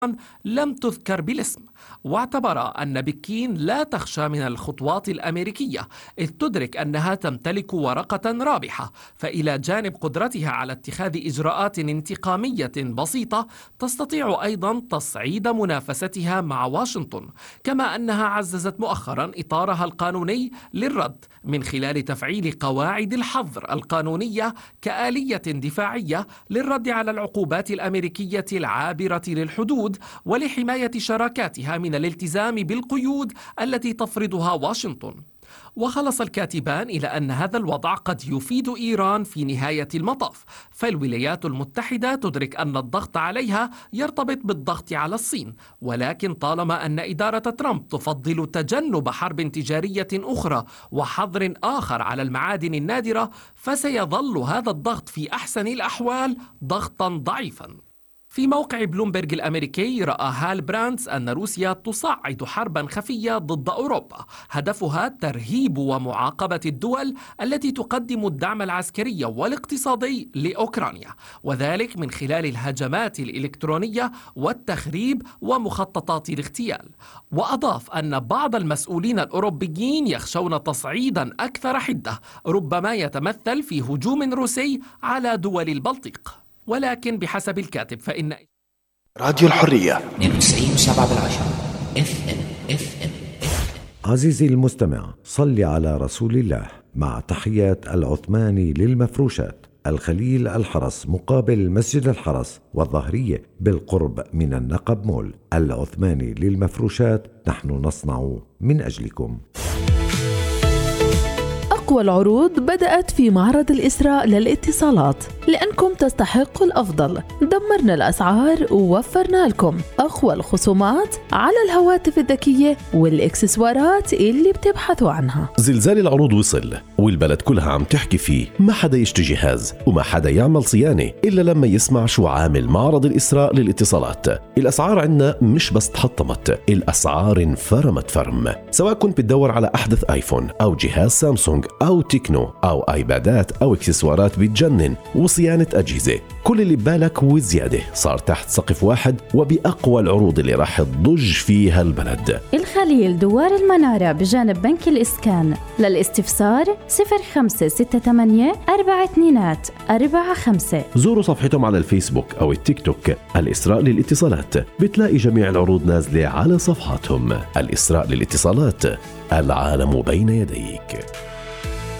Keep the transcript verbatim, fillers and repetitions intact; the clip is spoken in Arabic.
لم تذكر بالاسم، واعتبر أن بكين لا تخشى من الخطوات الأمريكية إذ تدرك أنها تمتلك ورقة رابحة، فإلى جانب قدرتها على اتخاذ إجراءات انتقامية بسيطة تستطيع أيضا تصعيد منافستها مع واشنطن، كما أنها عززت مؤخرا إطارها القانوني للرد من خلال تفعيل قواعد الحظر القانونية كآلية دفاعية للرد على العقوبات الأمريكية العابرة للحدود ولحماية شراكاتها من الالتزام بالقيود التي تفرضها واشنطن. وخلص الكاتبان إلى أن هذا الوضع قد يفيد إيران في نهاية المطاف، فالولايات المتحدة تدرك أن الضغط عليها يرتبط بالضغط على الصين، ولكن طالما أن إدارة ترامب تفضل تجنب حرب تجارية أخرى وحظر آخر على المعادن النادرة، فسيظل هذا الضغط في أحسن الأحوال ضغطا ضعيفا. في موقع بلومبرج الأمريكي رأى هال براندز أن روسيا تصعد حربا خفية ضد أوروبا هدفها ترهيب ومعاقبة الدول التي تقدم الدعم العسكري والاقتصادي لأوكرانيا، وذلك من خلال الهجمات الإلكترونية والتخريب ومخططات الاغتيال. وأضاف أن بعض المسؤولين الأوروبيين يخشون تصعيدا أكثر حدة ربما يتمثل في هجوم روسي على دول البلطيق، ولكن بحسب الكاتب فإن راديو الحرية اثنين وتسعين وسبعة بالعشرة اف ام اف ام. عزيزي المستمع، صل على رسول الله مع تحيات العثماني للمفروشات، الخليل الحرس مقابل مسجد الحرس والظهرية بالقرب من النقب مول. العثماني للمفروشات، نحن نصنع من أجلكم. أقوى العروض بدأت في معرض الإسراء للاتصالات، لأنكم تستحقوا الأفضل. دمرنا الأسعار ووفرنا لكم أقوى الخصومات على الهواتف الذكية والإكسسوارات اللي بتبحثوا عنها. زلزال العروض وصل والبلد كلها عم تحكي فيه، ما حدا يشتري جهاز وما حدا يعمل صيانة إلا لما يسمع شو عامل معرض الإسراء للاتصالات. الأسعار عنا مش بس تحطمت، الأسعار انفرمت فرم. سواء كنت بتدور على أحدث آيفون أو جهاز سامسونج أو تكنو أو آيبادات أو إكسسوارات بتجنن وصيانة أجهزة، كل اللي ببالك وزيادة صار تحت سقف واحد وبأقوى العروض اللي راح تضج فيها البلد. الخليل دوار المنارة بجانب بنك الإسكان. للاستفسار صفر خمسة ستة ثمانية أربعة اثنين أربعة خمسة. زوروا صفحتهم على الفيسبوك أو التيك توك الإسراء للاتصالات، بتلاقي جميع العروض نازلة على صفحاتهم. الإسراء للاتصالات، العالم بين يديك.